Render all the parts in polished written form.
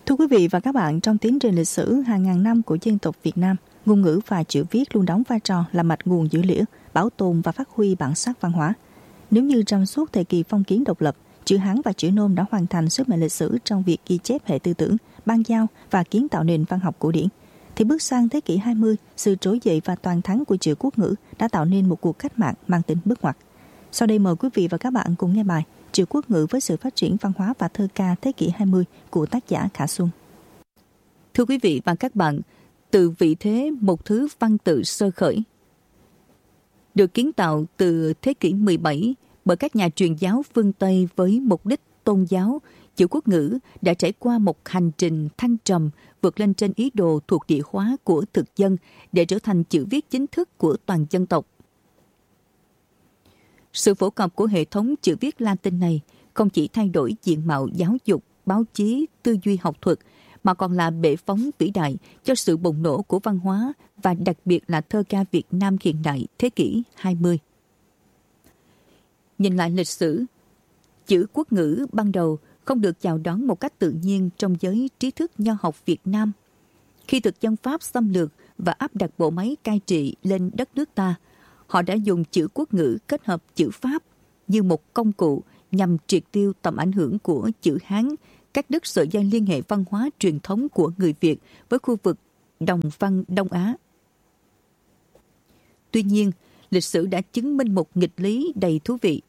Thưa quý vị và các bạn, trong tiến trình lịch sử hàng ngàn năm của dân tộc Việt Nam, ngôn ngữ và chữ viết luôn đóng vai trò là mạch nguồn dữ liệu, bảo tồn và phát huy bản sắc văn hóa. Nếu như trong suốt thời kỳ phong kiến độc lập, chữ Hán và chữ Nôm đã hoàn thành sứ mệnh lịch sử trong việc ghi chép hệ tư tưởng, ban giao và kiến tạo nền văn học cổ điển, thì bước sang thế kỷ 20, sự trỗi dậy và toàn thắng của chữ quốc ngữ đã tạo nên một cuộc cách mạng mang tính bước ngoặt. Sau đây mời quý vị và các bạn cùng nghe bài Chữ quốc ngữ với sự phát triển văn hóa và thơ ca thế kỷ 20 của tác giả Khả Xuân. Thưa quý vị và các bạn, từ vị thế một thứ văn tự sơ khởi, được kiến tạo từ thế kỷ 17 bởi các nhà truyền giáo phương Tây với mục đích tôn giáo, chữ quốc ngữ đã trải qua một hành trình thăng trầm vượt lên trên ý đồ thuộc địa hóa của thực dân để trở thành chữ viết chính thức của toàn dân tộc. Sự phổ cập của hệ thống chữ viết Latin này không chỉ thay đổi diện mạo giáo dục, báo chí, tư duy học thuật, mà còn là bệ phóng vĩ đại cho sự bùng nổ của văn hóa và đặc biệt là thơ ca Việt Nam hiện đại thế kỷ 20. Nhìn lại lịch sử, chữ quốc ngữ ban đầu không được chào đón một cách tự nhiên trong giới trí thức nho học Việt Nam. Khi thực dân Pháp xâm lược và áp đặt bộ máy cai trị lên đất nước ta, họ đã dùng chữ quốc ngữ kết hợp chữ Pháp như một công cụ nhằm triệt tiêu tầm ảnh hưởng của chữ Hán, cắt đứt sợi dây liên hệ văn hóa truyền thống của người Việt với khu vực Đồng văn Đông Á. Tuy nhiên, lịch sử đã chứng minh một nghịch lý đầy thú vị.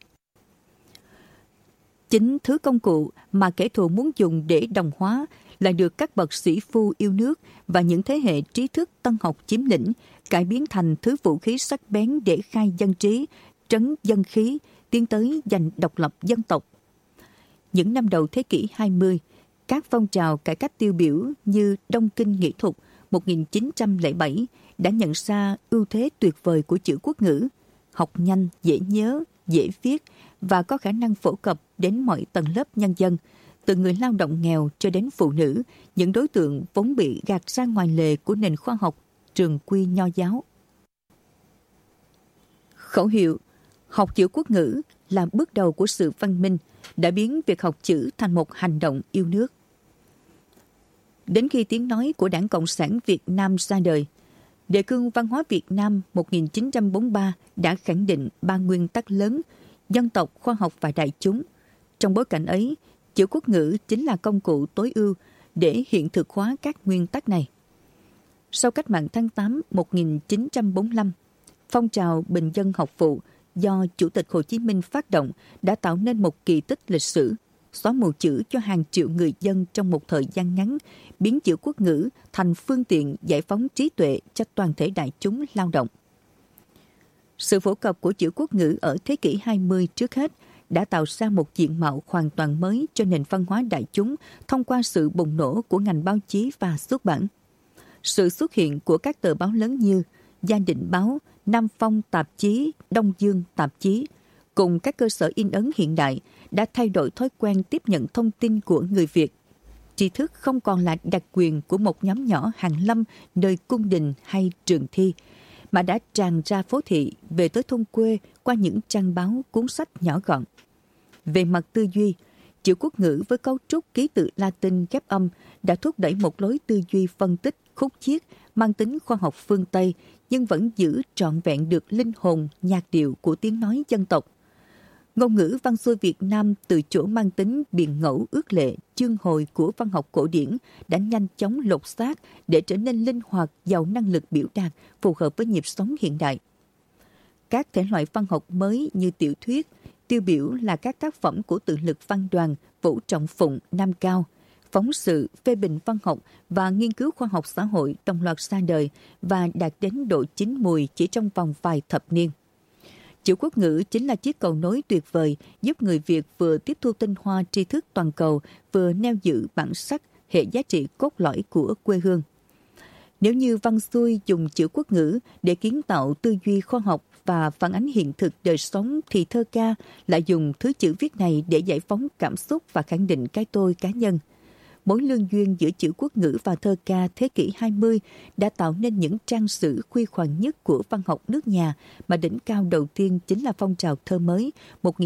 Chính thứ công cụ mà kẻ thù muốn dùng để đồng hóa lại được các bậc sĩ phu yêu nước và những thế hệ trí thức tân học chiếm lĩnh, cải biến thành thứ vũ khí sắc bén để khai dân trí, trấn dân khí, tiến tới giành độc lập dân tộc. Những năm đầu thế kỷ 20, các phong trào cải cách tiêu biểu như Đông Kinh Nghị Thục 1907 đã nhận ra ưu thế tuyệt vời của chữ quốc ngữ, học nhanh, dễ nhớ, dễ viết và có khả năng phổ cập đến mọi tầng lớp nhân dân, từ người lao động nghèo cho đến phụ nữ, những đối tượng vốn bị gạt ra ngoài lề của nền khoa học trường quy nho giáo. Khẩu hiệu học chữ quốc ngữ là bước đầu của sự văn minh đã biến việc học chữ thành một hành động yêu nước. Đến khi tiếng nói của Đảng Cộng sản Việt Nam ra đời, Đề cương Văn hóa Việt Nam 1943 đã khẳng định 3 nguyên tắc lớn: dân tộc, khoa học và đại chúng. Trong bối cảnh ấy, chữ quốc ngữ chính là công cụ tối ưu để hiện thực hóa các nguyên tắc này. Sau cách mạng tháng 8 1945, phong trào bình dân học vụ do Chủ tịch Hồ Chí Minh phát động đã tạo nên một kỳ tích lịch sử, xóa mù chữ cho hàng triệu người dân trong một thời gian ngắn, biến chữ quốc ngữ thành phương tiện giải phóng trí tuệ cho toàn thể đại chúng lao động. Sự phổ cập của chữ quốc ngữ ở thế kỷ 20 trước hết đã tạo ra một diện mạo hoàn toàn mới cho nền văn hóa đại chúng thông qua sự bùng nổ của ngành báo chí và xuất bản. Sự xuất hiện của các tờ báo lớn như Gia Định Báo, Nam Phong Tạp chí, Đông Dương Tạp chí, cùng các cơ sở in ấn hiện đại đã thay đổi thói quen tiếp nhận thông tin của người Việt. Tri thức không còn là đặc quyền của một nhóm nhỏ hàn lâm nơi cung đình hay trường thi, mà đã tràn ra phố thị, về tới thôn quê qua những trang báo, cuốn sách nhỏ gọn. Về mặt tư duy, chữ quốc ngữ với cấu trúc ký tự Latin ghép âm đã thúc đẩy một lối tư duy phân tích, khúc chiết, mang tính khoa học phương Tây, nhưng vẫn giữ trọn vẹn được linh hồn, nhạc điệu của tiếng nói dân tộc. Ngôn ngữ văn xuôi Việt Nam từ chỗ mang tính biền ngẫu ước lệ, chương hồi của văn học cổ điển đã nhanh chóng lột xác để trở nên linh hoạt, giàu năng lực biểu đạt, phù hợp với nhịp sống hiện đại. Các thể loại văn học mới như tiểu thuyết, tiêu biểu là các tác phẩm của Tự Lực Văn Đoàn, Vũ Trọng Phụng, Nam Cao, phóng sự, phê bình văn học và nghiên cứu khoa học xã hội đồng loạt ra đời và đạt đến độ chín mùi chỉ trong vòng vài thập niên. Chữ quốc ngữ chính là chiếc cầu nối tuyệt vời giúp người Việt vừa tiếp thu tinh hoa tri thức toàn cầu, vừa neo giữ bản sắc, hệ giá trị cốt lõi của quê hương. Nếu như văn xuôi dùng chữ quốc ngữ để kiến tạo tư duy khoa học và phản ánh hiện thực đời sống, thì thơ ca lại dùng thứ chữ viết này để giải phóng cảm xúc và khẳng định cái tôi cá nhân. Mối lương duyên giữa chữ quốc ngữ và thơ ca thế kỷ 20 đã tạo nên những trang sử khuy khoản nhất của văn học nước nhà, mà đỉnh cao đầu tiên chính là phong trào thơ mới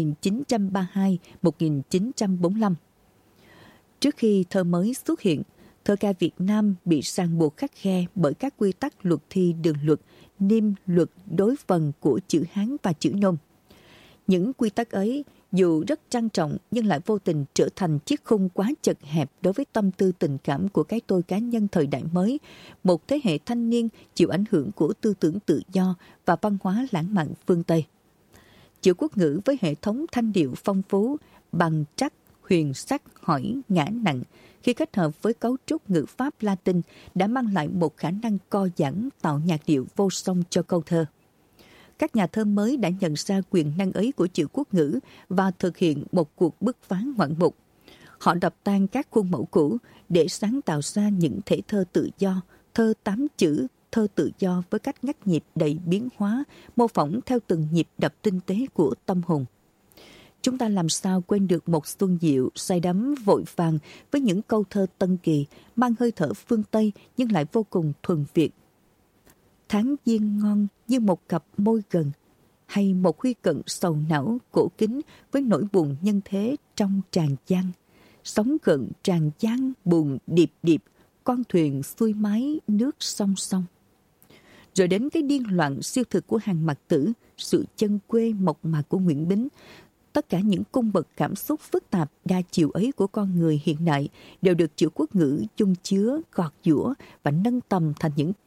1932-1945. Trước khi thơ mới xuất hiện, Thơ ca Việt Nam bị ràng buộc khắt khe bởi các quy tắc luật thi đường luật, niêm luật đối phần của chữ Hán và chữ Nôm. Những quy tắc ấy dù rất trang trọng nhưng lại vô tình trở thành chiếc khung quá chật hẹp đối với tâm tư tình cảm của cái tôi cá nhân thời đại mới, một thế hệ thanh niên chịu ảnh hưởng của tư tưởng tự do và văn hóa lãng mạn phương Tây. Chữ quốc ngữ với hệ thống thanh điệu phong phú, bằng trắc, huyền sắc, hỏi, ngã nặng, khi kết hợp với cấu trúc ngữ pháp Latin đã mang lại một khả năng co giãn tạo nhạc điệu vô song cho câu thơ. Các nhà thơ mới đã nhận ra quyền năng ấy của chữ quốc ngữ và thực hiện một cuộc bứt phá ngoạn mục. Họ đập tan các khuôn mẫu cũ để sáng tạo ra những thể thơ tự do, thơ 8 chữ, thơ tự do với cách ngắt nhịp đầy biến hóa, mô phỏng theo từng nhịp đập tinh tế của tâm hồn. Chúng ta làm sao quên được một xuân diệu, say đắm vội vàng với những câu thơ tân kỳ, mang hơi thở phương Tây nhưng lại vô cùng thuần Việt. Tháng giêng ngon như một cặp môi gần, hay một huy cận sầu não cổ kính với nỗi buồn nhân thế trong tràn giang. Sóng gợn tràn giang buồn điệp điệp, con thuyền xuôi mái nước song song. Rồi đến cái điên loạn siêu thực của Hàn Mặc Tử, sự chân quê mộc mạc của Nguyễn Bính. Tất cả những cung bậc cảm xúc phức tạp đa chiều ấy của con người hiện đại đều được chữ quốc ngữ chung chứa, gọt giũa và nâng tầm thành những